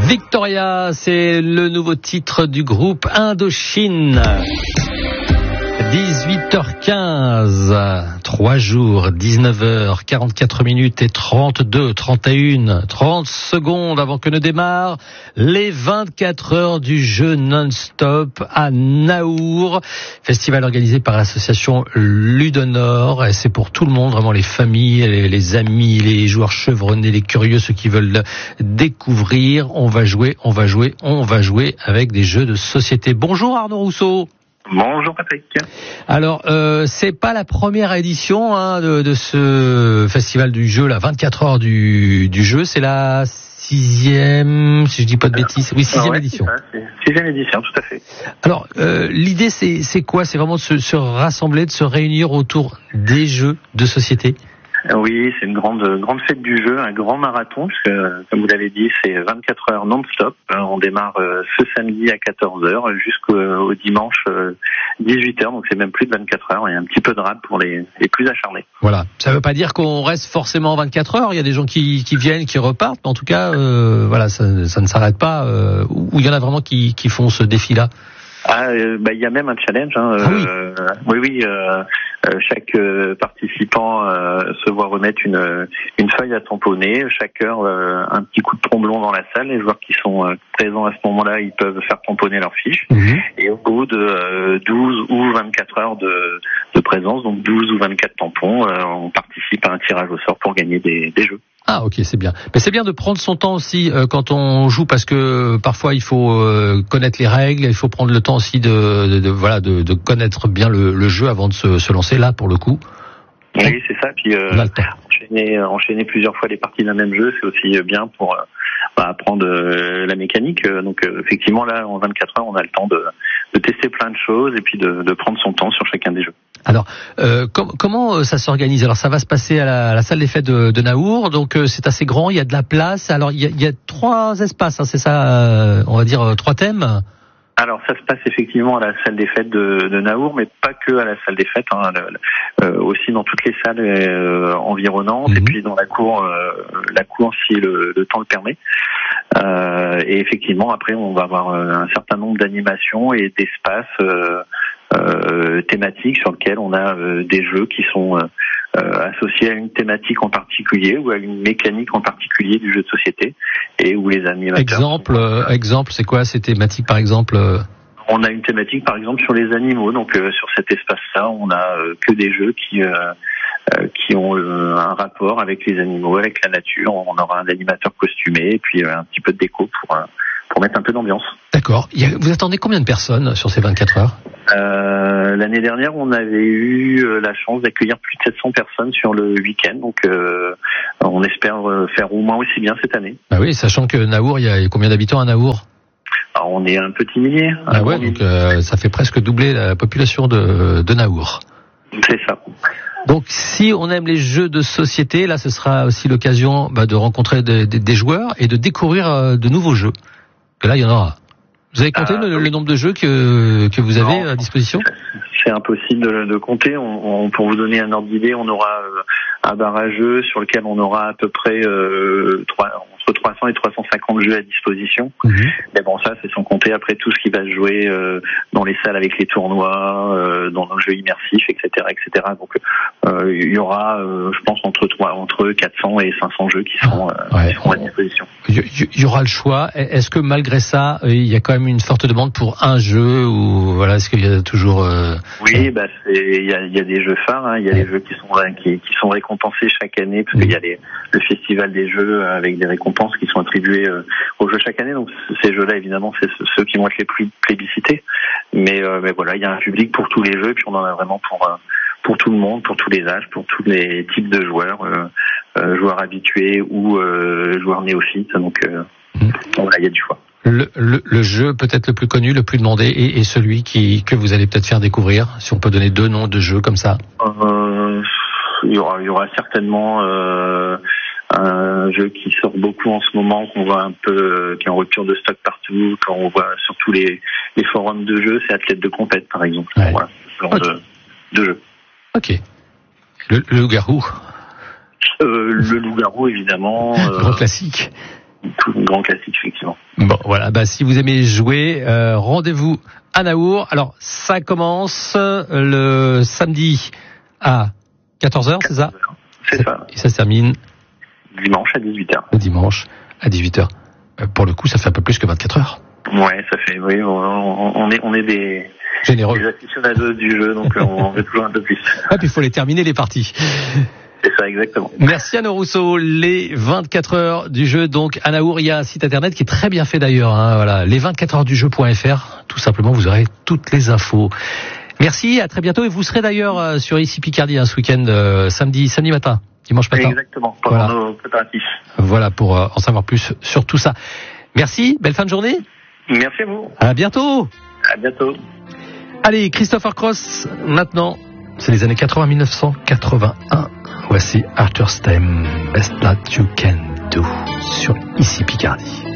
Victoria, c'est le nouveau titre du groupe Indochine. 18h15, 3 jours, 19h, 44 minutes et 30 secondes avant que ne démarrent les 24 heures du jeu non-stop à Naour. Festival organisé par l'association Ludonor. Et c'est pour tout le monde, vraiment les familles, les amis, les joueurs chevronnés, les curieux, ceux qui veulent découvrir. On va jouer avec des jeux de société. Bonjour Arnaud Rousseau. Bonjour Patrick. Alors, c'est pas la première édition de ce festival du jeu, la 24 heures du jeu, c'est la 6e, si je dis pas de bêtises. Oui, 6e édition. C'est 6e édition, tout à fait. Alors, l'idée c'est quoi? C'est vraiment de se rassembler, de se réunir autour des jeux de société? Oui, c'est une grande fête du jeu, un grand marathon, puisque, comme vous l'avez dit, c'est 24 heures non-stop. On démarre ce samedi à 14h jusqu'au dimanche 18h, donc c'est même plus de 24 heures. Il y a un petit peu de rade pour les plus acharnés. Voilà. Ça veut pas dire qu'on reste forcément 24 heures. Il y a des gens qui viennent, qui repartent. En tout cas, voilà, ça ne s'arrête pas. Ou il y en a vraiment qui font ce défi-là. Il y a même un challenge. Oui. Chaque participant se voit remettre une feuille à tamponner. Chaque heure, un petit coup de tromblon dans la salle. Les joueurs qui sont présents à ce moment-là, ils peuvent faire tamponner leur fiche. Mmh. Et au bout de 12 ou 24 heures de présence, donc 12 ou 24 tampons, on participe à un tirage au sort pour gagner des jeux. Ah ok, c'est bien. Mais c'est bien de prendre son temps aussi quand on joue, parce que parfois il faut connaître les règles, il faut prendre le temps aussi de connaître bien le jeu avant de se lancer là pour le coup. Oui, c'est ça. Puis enchaîner plusieurs fois les parties d'un même jeu, c'est aussi bien pour apprendre la mécanique. Donc effectivement là, en 24 heures, on a le temps de tester plein de choses et puis de prendre son temps sur chacun des jeux. Alors, comment ça s'organise? Alors, ça va se passer à la salle des fêtes de Naour, donc c'est assez grand, il y a de la place. Alors, il y a 3 espaces, c'est ça, on va dire 3 thèmes. Alors, ça se passe effectivement à la salle des fêtes de Naour, mais pas que à la salle des fêtes, aussi dans toutes les salles environnantes, et puis dans la cour si le temps le permet. Et effectivement, après, on va avoir un certain nombre d'animations et d'espaces thématiques sur lesquels on a des jeux qui sont associés à une thématique en particulier ou à une mécanique en particulier du jeu de société, et où les animateurs... Exemple, c'est quoi ces thématiques par exemple? On a une thématique par exemple sur les animaux, donc sur cet espace-là, on a que des jeux qui ont un rapport avec les animaux, avec la nature. On aura un animateur costumé et puis un petit peu de déco pour mettre un peu d'ambiance. D'accord. Vous attendez combien de personnes sur ces 24 heures? L'année dernière, on avait eu la chance d'accueillir plus de 700 personnes sur le week-end, donc on espère faire au moins aussi bien cette année. Ah oui, sachant que Naour, il y a combien d'habitants à Naour? Alors, on est un petit millier. Donc ça fait presque doubler la population de Naour. C'est ça. Donc, si on aime les jeux de société, là, ce sera aussi l'occasion de rencontrer des joueurs et de découvrir de nouveaux jeux. Que là, il y en aura. Vous avez compté le nombre de jeux que vous avez à disposition? C'est impossible de compter. Pour vous donner un ordre d'idée, on aura un bar à jeux sur lequel on aura à peu près entre 300 et 350 jeux à disposition. Mais bon, ça, c'est sans compter après tout ce qui va se jouer dans les salles avec les tournois, dans nos jeux immersifs, etc., etc. Donc, il y aura, je pense, entre 400 et 500 jeux qui seront à disposition. Il y aura le choix. Est-ce que malgré ça, il y a quand même une forte demande pour un jeu, ou voilà, est-ce qu'il y a toujours Oui, il y a des jeux phares. Il y a des jeux qui sont récompensés chaque année, parce qu'il y a le festival des jeux avec des récompenses qui sont attribuées aux jeux chaque année. Donc ces jeux-là, évidemment, c'est ceux qui vont être les plus plébiscités. Mais voilà, il y a un public pour tous les jeux, et puis on en a vraiment pour tout le monde, pour tous les âges, pour tous les types de joueurs, joueurs habitués ou joueurs néophytes. Donc voilà, il y a du choix. Le jeu peut-être le plus connu, le plus demandé, et celui que vous allez peut-être faire découvrir, si on peut donner 2 noms de jeux comme ça. Il y aura certainement un jeu qui sort beaucoup en ce moment, qu'on voit un peu, qui est en rupture de stock partout, quand on voit surtout les forums de jeux, c'est Athlète de compète par exemple. Voilà, ce genre de jeu. Ok. Le loup-garou. Le loup-garou, évidemment. Grand classique. tout grand classique effectivement. Bon, voilà. Si vous aimez jouer, rendez-vous à Naour. Alors, ça commence le samedi à 14h, c'est ça ? C'est ça. Et ça se termine dimanche à 18h. Le dimanche à 18h. Pour le coup, ça fait un peu plus que 24 heures. Ouais, ça fait. Oui, on est des généreux, des aficionados du jeu, donc on veut toujours un peu plus. Ah, puis il faut les terminer les parties. C'est ça, exactement. Merci Anne Rousseau. Les 24 heures du jeu, donc à Naour, il y a un site internet qui est très bien fait d'ailleurs. Voilà, les24heuresdujeu.fr. Tout simplement, vous aurez toutes les infos. Merci, à très bientôt. Et vous serez d'ailleurs sur ici Picardie ce week-end, samedi matin, dimanche matin. Exactement, pendant nos préparatifs. Voilà, pour en savoir plus sur tout ça. Merci, belle fin de journée. Merci à vous. À bientôt. À bientôt. Allez, Christopher Cross, maintenant, c'est les années 1981. Voici Arthur Stem, Best That You Can Do, sur ici Picardie.